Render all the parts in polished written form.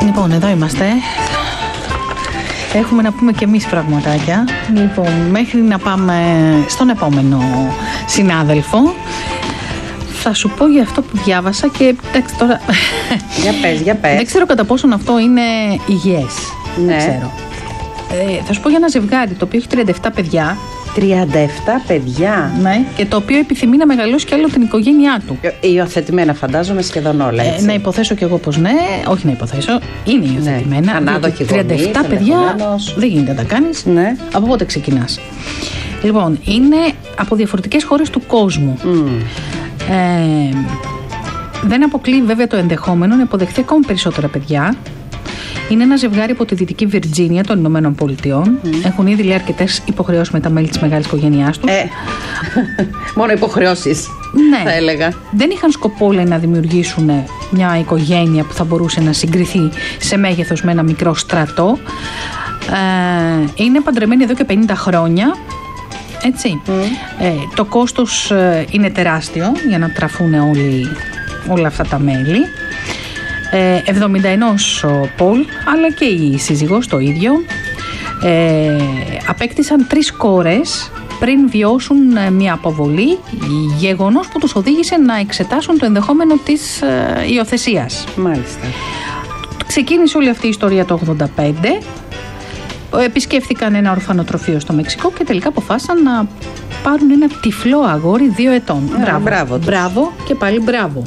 Λοιπόν, εδώ είμαστε. Έχουμε να πούμε και εμείς πραγματάκια. Λοιπόν, μέχρι να πάμε στον επόμενο συνάδελφο, θα σου πω για αυτό που διάβασα και εντάξει τώρα. Για πες. Δεν ξέρω κατά πόσον αυτό είναι υγιές. Ναι. Δεν ξέρω. Θα σου πω για ένα ζευγάρι το οποίο έχει 37 παιδιά. 37 παιδιά. Ναι, και το οποίο επιθυμεί να μεγαλώσει κι άλλο την οικογένειά του. Υιοθετημένα, φαντάζομαι, σχεδόν όλα. Έτσι. Να υποθέσω κι εγώ πως ναι. Όχι να υποθέσω. Είναι υιοθετημένα. Ανάδοχοι 37 γονείς, παιδιά δεν γίνεται να τα κάνεις. Ναι. Από πότε ξεκινάς? Λοιπόν, είναι από διαφορετικές χώρες του κόσμου. Δεν αποκλείει βέβαια το ενδεχόμενο να υποδεχθεί ακόμη περισσότερα παιδιά. Είναι ένα ζευγάρι από τη Δυτική Βιρτζίνια των Ηνωμένων Πολιτειών. Έχουν ήδη λέει αρκετές υποχρεώσεις με τα μέλη της μεγάλης οικογένειάς τους. Μόνο υποχρεώσεις, ναι, θα έλεγα. Δεν είχαν σκοπό λέει, να δημιουργήσουν μια οικογένεια που θα μπορούσε να συγκριθεί σε μέγεθος με ένα μικρό στρατό. Είναι παντρεμένοι εδώ και 50 χρόνια. Έτσι. Το κόστος είναι τεράστιο για να τραφούν όλα αυτά τα μέλη. 71 ο Πολ, αλλά και η σύζυγος το ίδιο. Απέκτησαν 3 κόρες πριν βιώσουν μια αποβολή, γεγονός που τους οδήγησε να εξετάσουν το ενδεχόμενο της υιοθεσίας. Μάλιστα. Ξεκίνησε όλη αυτή η ιστορία το 1985. Επισκέφθηκαν ένα ορφανοτροφείο στο Μεξικό και τελικά αποφάσισαν να πάρουν ένα τυφλό αγόρι 2 ετών. Μπράβο και πάλι μπράβο.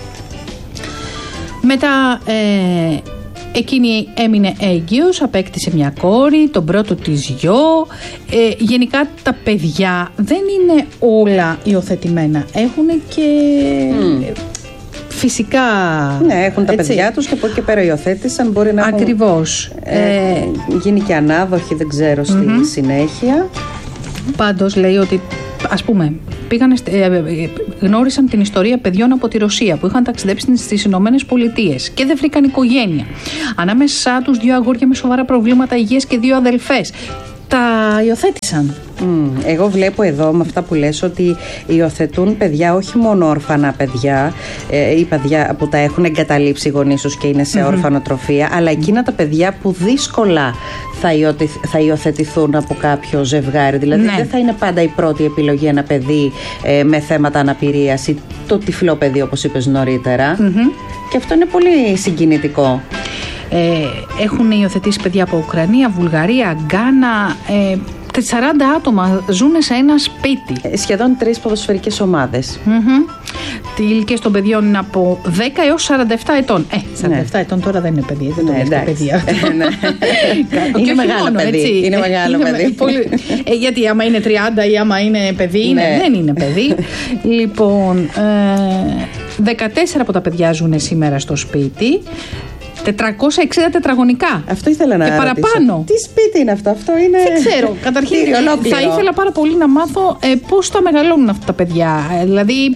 Μετά εκείνη έμεινε έγκυος, απέκτησε μια κόρη, τον πρώτο της γιο. Γενικά τα παιδιά δεν είναι όλα υιοθετημένα. Έχουν και φυσικά... Ναι, έχουν τα παιδιά τους και από εκεί και πέρα υιοθέτησαν. Μπορεί να ακριβώς. Γίνει και ανάδοχοι, δεν ξέρω, στη συνέχεια. Πάντως λέει ότι ας πούμε γνώρισαν την ιστορία παιδιών από τη Ρωσία που είχαν ταξιδέψει στις Ηνωμένες Πολιτείες και δεν βρήκαν οικογένεια. Ανάμεσά τους 2 αγόρια με σοβαρά προβλήματα υγείας και 2 αδελφές. Τα υιοθέτησαν. Εγώ βλέπω εδώ με αυτά που λες ότι υιοθετούν παιδιά, όχι μόνο ορφανά παιδιά ή παιδιά που τα έχουν εγκαταλείψει οι γονείς τους και είναι σε ορφανοτροφία, αλλά εκείνα τα παιδιά που δύσκολα θα υιοθετηθούν από κάποιο ζευγάρι. Δηλαδή δεν θα είναι πάντα η πρώτη επιλογή ένα παιδί με θέματα αναπηρίας ή το τυφλό παιδί όπως είπες νωρίτερα. Και αυτό είναι πολύ συγκινητικό. Έχουν υιοθετήσει παιδιά από Ουκρανία, Βουλγαρία, Γκάνα. 40 άτομα ζουν σε ένα σπίτι. Σχεδόν 3 ποδοσφαιρικές ομάδες. Οι ηλικίες των παιδιών είναι από 10 έως 47 ετών. 47 ετών τώρα δεν είναι παιδί, δεν το λες παιδιά. Είναι μεγάλο παιδί. Είναι μεγάλο παιδί. Γιατί άμα είναι 30 ή άμα είναι παιδί, δεν είναι παιδί. Λοιπόν, 14 από τα παιδιά ζουν σήμερα στο σπίτι. 460 τετραγωνικά. Αυτό ήθελα να ρωτήσω. Και παραπάνω. Τι σπίτι είναι αυτό? Αυτό είναι. Δεν ξέρω. Καταρχήν θα ήθελα πάρα πολύ να μάθω πώς τα μεγαλώνουν αυτά τα παιδιά. Δηλαδή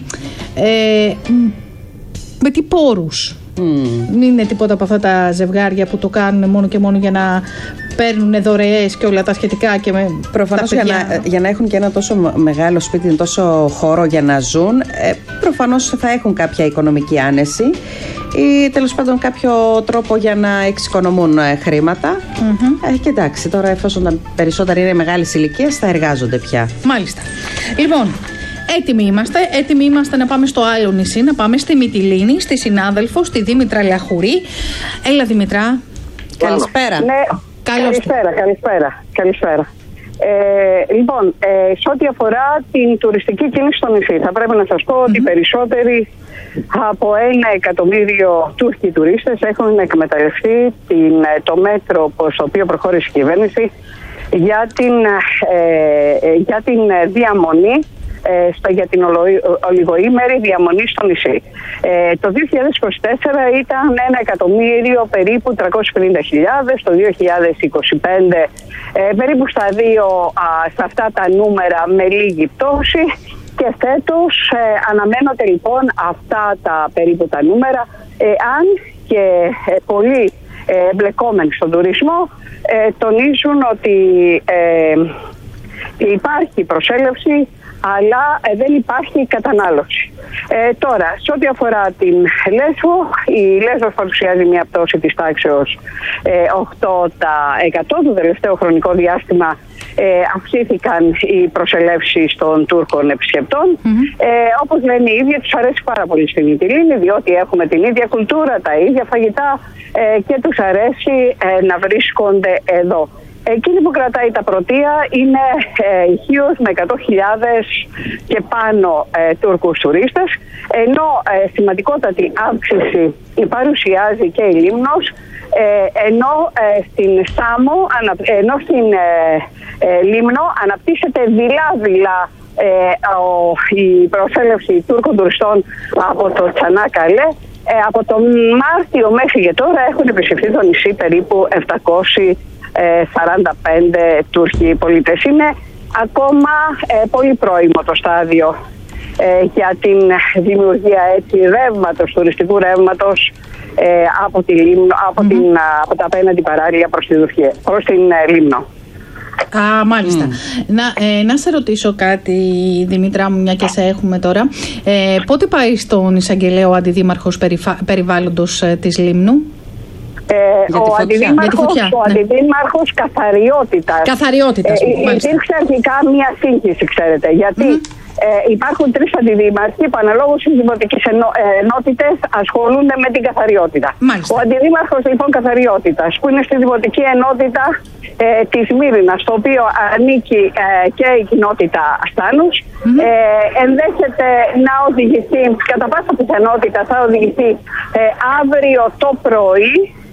με τι πόρους. Δεν είναι τίποτα από αυτά τα ζευγάρια που το κάνουν μόνο και μόνο για να παίρνουν δωρεές και όλα τα σχετικά. Και προφανώς για να έχουν και ένα τόσο μεγάλο σπίτι, τόσο χώρο για να ζουν, προφανώς θα έχουν κάποια οικονομική άνεση ή τέλος πάντων κάποιο τρόπο για να εξοικονομούν χρήματα. Και εντάξει, τώρα εφόσον τα περισσότερα είναι μεγάλης ηλικίας θα εργάζονται πια. Μάλιστα. Λοιπόν, έτοιμοι είμαστε να πάμε στο άλλο νησί, να πάμε στη Μυτιλήνη, στη συνάδελφο, στη Δήμητρα Λαχουρή. Έλα Δήμητρα. Καλησπέρα. Ναι, καλησπέρα. Λοιπόν, σε ό,τι αφορά την τουριστική κίνηση στο νησί, θα πρέπει να σας πω ότι περισσότεροι από 1 εκατομμύριο Τούρκοι τουρίστες έχουν εκμεταλλευτεί το μέτρο στο οποίο προχώρησε η κυβέρνηση για την διαμονή, για την ολιγοήμερη διαμονή στο νησί. Το 2024 ήταν 1 εκατομμύριο περίπου 350.000, το 2025 περίπου στα αυτά τα νούμερα με λίγη πτώση και φέτος αναμένονται λοιπόν αυτά τα περίπου τα νούμερα, αν και πολλοί εμπλεκόμενοι στον τουρισμό τονίζουν ότι υπάρχει προσέλευση αλλά δεν υπάρχει κατανάλωση. Τώρα, σε ό,τι αφορά την Λέσβο, η Λέσβος παρουσιάζει μια πτώση της τάξεως 8%. Το τελευταίο χρονικό διάστημα αυξήθηκαν οι προσελεύσεις των Τούρκων επισκεπτών. Όπως λένε οι ίδιοι, τους αρέσει πάρα πολύ στη Μυτιλήνη, διότι έχουμε την ίδια κουλτούρα, τα ίδια φαγητά και τους αρέσει να βρίσκονται εδώ. Εκείνη που κρατάει τα πρωτεία είναι η Χίος με 100.000 και πάνω Τούρκους τουρίστες, ενώ σημαντικότατη αύξηση παρουσιάζει και η Λίμνος, ενώ στην Σάμο, ενώ στην Λίμνο αναπτύσσεται δειλά-δειλά η προσέλευση Τούρκων τουριστών από το Τσανάκαλε. Από τον Μάρτιο μέχρι και τώρα έχουν επισκεφθεί το νησί περίπου 745 Τούρκοι πολίτες. Είναι ακόμα πολύ πρώιμο το στάδιο για την δημιουργία ρεύματος, τουριστικού ρεύματος από τη Λίμνο, από τα απέναντι παράλια προς την Λίμνο. Μάλιστα. Να σε ρωτήσω κάτι, Δημήτρα μου, μια και σε έχουμε τώρα. Πότε πάει στον εισαγγελέο αντιδήμαρχος περιβάλλοντος της Λίμνου? Ο αντιδήμαρχος καθαριότητας. Υπήρξε αρχικά μια σύγχυση, ξέρετε, γιατί υπάρχουν 3 αντιδήμαρχοι που αναλόγως στις δημοτικές ενότητες ασχολούνται με την καθαριότητα. Μάλιστα. Ο αντιδήμαρχος λοιπόν καθαριότητας, που είναι στη δημοτική ενότητα της Μύρινας, στο οποίο ανήκει και η κοινότητα Στάνους, ενδέχεται να οδηγηθεί, κατά πάσα πιθανότητα θα οδηγηθεί αύριο το πρωί.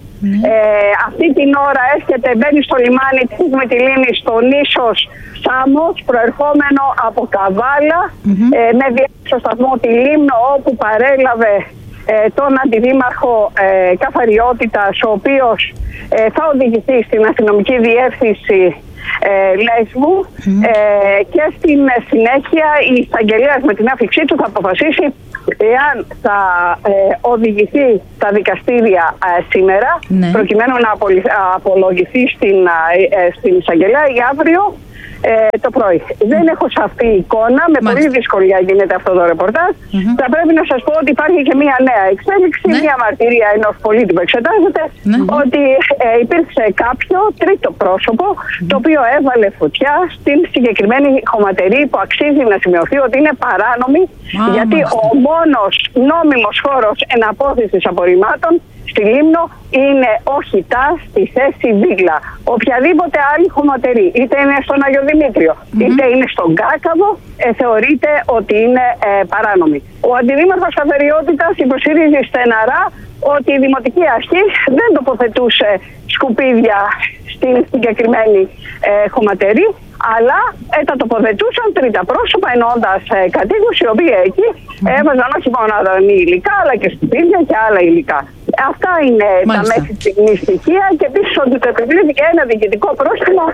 Αυτή την ώρα μπαίνει στο λιμάνι της Μυτιλήνης, στο νήσος Σάμος, προερχόμενο από Καβάλα, με διάρκεια σταθμό τη Λίμνο, όπου παρέλαβε τον αντιδήμαρχο καθαριότητας, ο οποίος θα οδηγηθεί στην αστυνομική διεύθυνση Λέσβου, και στην συνέχεια η εισαγγελέας με την άφηξή του θα αποφασίσει εάν θα οδηγηθεί στα δικαστήρια σήμερα, προκειμένου να απολογηθεί στην εισαγγελέα ή αύριο το πρωί. Δεν έχω σαφή εικόνα, με πολύ δυσκολία γίνεται αυτό το ρεπορτάζ. Θα πρέπει να σας πω ότι υπάρχει και μια νέα εξέλιξη, μια μαρτυρία ενός πολίτη που εξετάζεται, ότι υπήρξε κάποιο τρίτο πρόσωπο το οποίο έβαλε φωτιά στην συγκεκριμένη χωματερή, που αξίζει να σημειωθεί ότι είναι παράνομη, γιατί ο μόνος νόμιμος χώρος εναπόθεσης απορριμμάτων στη Λίμνο είναι ο Χιτάς στη θέση Βίγλα. Οποιαδήποτε άλλη χωματερή, είτε είναι στον Άγιο Δημήτριο, είτε είναι στον Κάκαβο, θεωρείται ότι είναι παράνομη. Ο αντιδήμαρχος καθαριότητας υποστηρίζει στεναρά ότι η Δημοτική Αρχή δεν τοποθετούσε σκουπίδια στην συγκεκριμένη χωματερή, αλλά τα τοποθετούσαν τρίτα πρόσωπα, εννοώντας κατοίκους, οι οποίοι εκεί έβαζαν όχι μόνο υλικά, αλλά και σκουπίδια και άλλα υλικά. Αυτά είναι τα μέχρι στιγμής στοιχεία, και επίσης ότι το επιβλήθηκε ένα διοικητικό πρόστιμο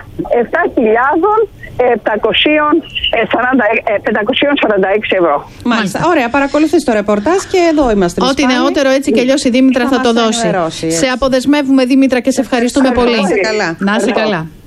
7.546 ευρώ. Μάλιστα. Ωραία, παρακολουθείς το ρεπορτάζ και εδώ είμαστε. Ό,τι νεότερο έτσι και αλλιώς η Δήμητρα θα το δώσει. Σε αποδεσμεύουμε, Δήμητρα, και σε ευχαριστούμε πολύ. Να είσαι καλά. Να είσαι καλά.